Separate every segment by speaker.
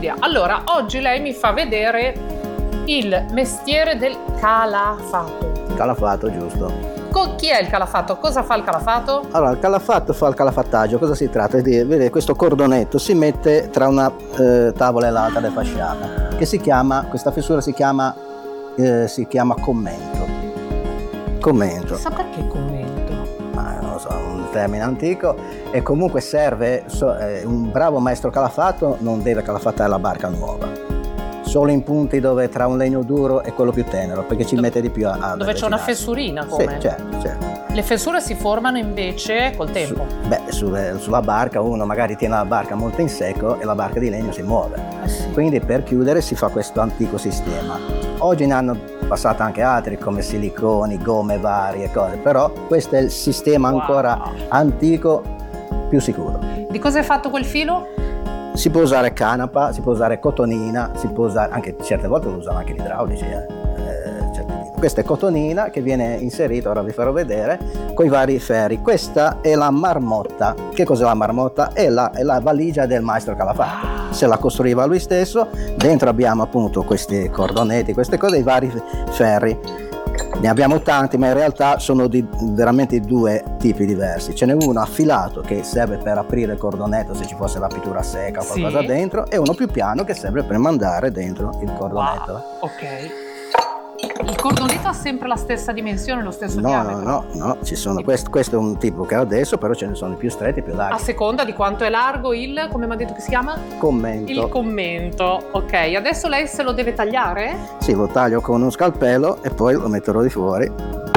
Speaker 1: idea. Allora, oggi lei mi fa vedere il mestiere del calafato.
Speaker 2: Calafato, giusto.
Speaker 1: Chi è il calafato? Cosa fa il calafato?
Speaker 2: Allora, il calafato fa il calafattaggio. Cosa si tratta? Vedete, questo cordonetto si mette tra una tavola e l'altra del fasciame, che si chiama, questa fessura si chiama commento. Commento.
Speaker 1: Sa perché commento?
Speaker 2: Ma non lo so, un termine antico, e comunque serve, un bravo maestro calafato non deve calafatare la barca nuova. Solo in punti dove tra un legno duro e quello più tenero, perché ci mette di più a
Speaker 1: dove c'è una fessurina, come?
Speaker 2: Sì, certo.
Speaker 1: Le fessure si formano invece col tempo.
Speaker 2: Sulla barca uno magari tiene la barca molto in secco e la barca di legno si muove.
Speaker 1: Sì.
Speaker 2: Quindi per chiudere si fa questo antico sistema. Oggi ne hanno passato anche altri come siliconi, gomme varie cose, però questo è il sistema ancora antico più sicuro.
Speaker 1: Di cosa è fatto quel filo?
Speaker 2: Si può usare canapa, si può usare cotonina, si può usare anche, certe volte lo usano anche gli idraulici. Questa è cotonina che viene inserita, ora vi farò vedere, con i vari ferri. Questa è la marmotta. Che cos'è la marmotta? È la valigia del maestro calafato. Se la costruiva lui stesso. Dentro abbiamo appunto questi cordonetti, queste cose, i vari ferri. Ne abbiamo tanti, ma in realtà sono veramente due tipi diversi. Ce n'è uno affilato che serve per aprire il cordonetto se ci fosse la pittura secca o qualcosa dentro, e uno più piano che serve per mandare dentro il cordonetto.
Speaker 1: Wow. Ok. Il cordonetto ha sempre la stessa dimensione, lo stesso diametro?
Speaker 2: No, ci sono, questo è un tipo che ho adesso, però ce ne sono i più stretti e più larghi.
Speaker 1: A seconda di quanto è largo il, come mi ha detto che si chiama?
Speaker 2: Commento.
Speaker 1: Il commento, ok. Adesso lei se lo deve tagliare?
Speaker 2: Sì, lo taglio con uno scalpello e poi lo metterò di fuori.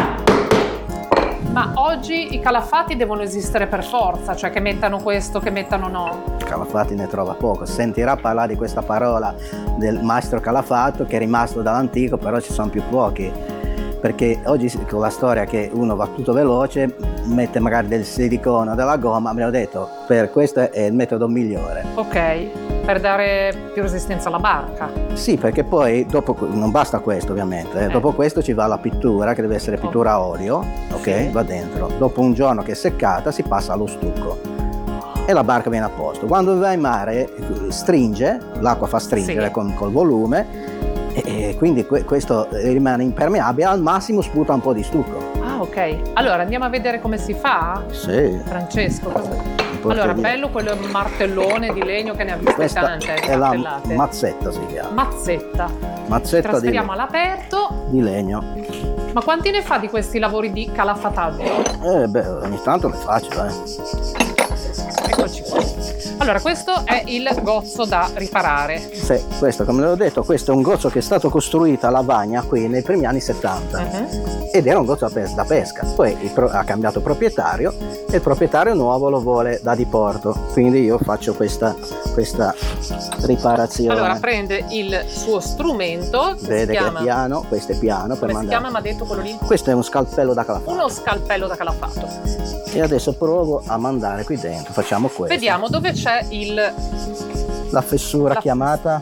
Speaker 1: Ma oggi i calafati devono esistere per forza, cioè che mettano questo, che mettano no?
Speaker 2: Calafati ne trova poco, sentirà parlare di questa parola del maestro calafato che è rimasto dall'antico, però ci sono più pochi, perché oggi con la storia che uno va tutto veloce, mette magari del silicone o della gomma, me l'ho detto, per questo è il metodo migliore.
Speaker 1: Ok, per dare più resistenza alla barca.
Speaker 2: Sì, perché poi dopo non basta questo ovviamente, dopo questo ci va la pittura, che deve essere pittura a olio, ok? Sì. Va dentro. Dopo un giorno che è seccata si passa allo stucco e la barca viene a posto. Quando va in mare stringe, l'acqua fa stringere col volume, e quindi questo rimane impermeabile, al massimo sputa un po' di stucco.
Speaker 1: Ah, ok. Allora andiamo a vedere come si fa?
Speaker 2: Sì.
Speaker 1: Francesco, allora, bello quello martellone di legno, che ne ha viste
Speaker 2: questa
Speaker 1: tante.
Speaker 2: È la mazzetta, si chiama. Mazzetta
Speaker 1: trasferiamo all'aperto.
Speaker 2: Di legno.
Speaker 1: Ma quanti ne fa di questi lavori di calafataggio?
Speaker 2: Ogni tanto le faccio,
Speaker 1: Eccoci qua. Allora, questo è il gozzo da riparare.
Speaker 2: Sì, questo, come l'ho detto, questo è un gozzo che è stato costruito a Lavagna qui nei primi anni 70. Ed era un gozzo da pesca. Poi ha cambiato proprietario e il proprietario nuovo lo vuole da diporto. Quindi io faccio questa riparazione.
Speaker 1: Allora prende il suo strumento.
Speaker 2: Vede che è piano, questo è piano.
Speaker 1: Come si chiama? Mi ha detto quello lì?
Speaker 2: Questo è uno scalpello da calafato.
Speaker 1: Uno scalpello da calafato.
Speaker 2: E adesso provo a mandare qui dentro. Facciamo questo.
Speaker 1: Vediamo dove c'è
Speaker 2: la fessura chiamata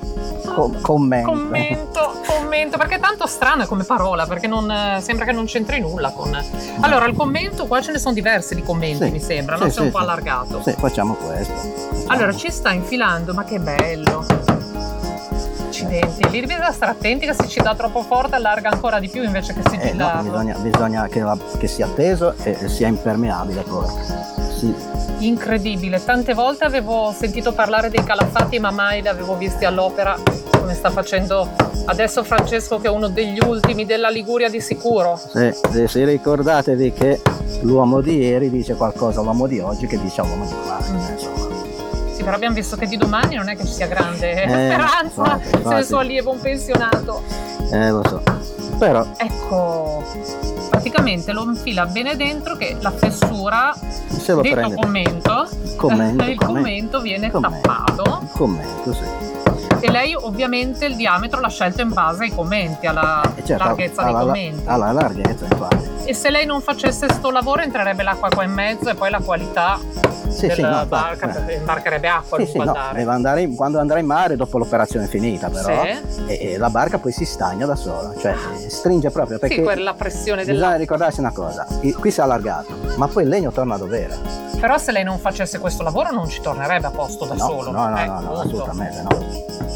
Speaker 1: commento, perché è tanto strana come parola, perché non sembra che non c'entri nulla con. Allora, il commento, qua ce ne sono diversi di commenti, mi sembra, no? C'è un po' allargato.
Speaker 2: Sì, facciamo questo.
Speaker 1: Allora, ci sta infilando, ma che bello. Accidenti, lì bisogna stare attenti che se ci dà troppo forte allarga ancora di più invece che si gira.
Speaker 2: No, bisogna che sia teso e sia impermeabile poi. Sì.
Speaker 1: Incredibile, tante volte avevo sentito parlare dei calafati ma mai li avevo visti all'opera come sta facendo adesso Francesco, che è uno degli ultimi della Liguria di sicuro.
Speaker 2: Sì, ricordatevi che l'uomo di ieri dice qualcosa all'uomo di oggi che dice all'uomo di domani.
Speaker 1: Sì, però abbiamo visto che di domani non è che ci sia grande speranza, se il suo allievo un pensionato.
Speaker 2: Lo so, però
Speaker 1: ecco, praticamente lo infila bene dentro, che la fessura, detto commento, il commento viene tappato.
Speaker 2: Il commento, sì.
Speaker 1: E lei ovviamente il diametro l'ha scelto in base ai commenti, alla larghezza dei commenti.
Speaker 2: Alla larghezza, infatti.
Speaker 1: E se lei non facesse sto lavoro entrerebbe l'acqua qua in mezzo e poi la qualità della barca imbarcherebbe acqua.
Speaker 2: Deve andare quando andrà in mare dopo l'operazione finita, però, e la barca poi si stagna da sola, cioè stringe proprio, perché
Speaker 1: quella pressione
Speaker 2: bisogna ricordarsi una cosa, qui si è allargato, ma poi il legno torna dov'era.
Speaker 1: Però se lei non facesse questo lavoro non ci tornerebbe a posto da solo.
Speaker 2: No, assolutamente no.